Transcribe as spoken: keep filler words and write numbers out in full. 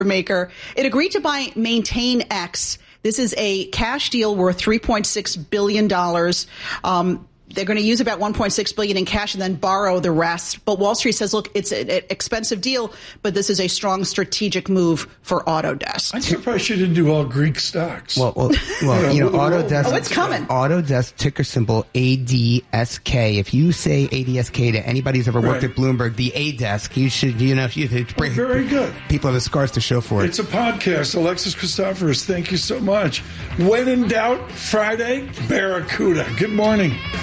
maker. It agreed to buy MaintainX. This is a cash deal worth three point six billion dollars. Um, They're going to use about one point six billion dollars in cash and then borrow the rest. But Wall Street says, look, it's an expensive deal, but this is a strong strategic move for Autodesk. I'm surprised you didn't do all Greek stocks. Well, well, well you know, Autodesk. Oh, it's coming. Autodesk ticker symbol A D S K. If you say A D S K to anybody who's ever worked Right. at Bloomberg, the A desk, you should, you know, you should bring. Oh, very good. People have the scars to show for it. It's a podcast. Alexis Christoforous, thank you so much. When in doubt, Friday, Barracuda. Good morning.